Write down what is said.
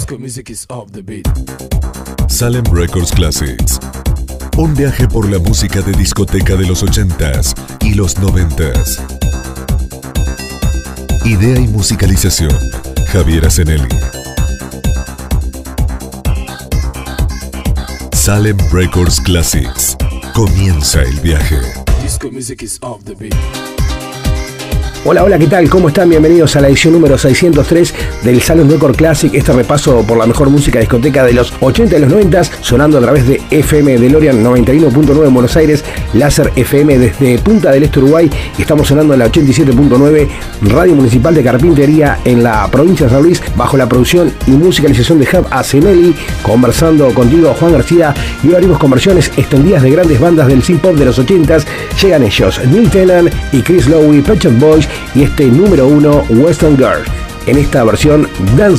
Disco music is off the beat. Salem Records Classics. Un viaje por la música de discoteca de los 80s y los 90s. Idea y musicalización, Javier Asenelli. Salem Records Classics. Comienza el viaje. Disco music is off the beat. Hola, hola, ¿qué tal? ¿Cómo están? Bienvenidos a la edición número 603 del Salem Record Classic. Este repaso por la mejor música discoteca de los 80 y los 90, sonando a través de FM DeLorean 91.9 en Buenos Aires, Láser FM desde Punta del Este, Uruguay, y estamos sonando en la 87.9 Radio Municipal de Carpintería en la provincia de San Luis, bajo la producción y musicalización de Jav Asenelli, conversando contigo, Juan García, y hoy abrimos con versiones extendidas de grandes bandas del synth pop de los 80s. Llegan ellos, Neil Tennant y Chris Lowe, Pet Shop Boys, y este número 1, Western Girl. En esta versión, Dance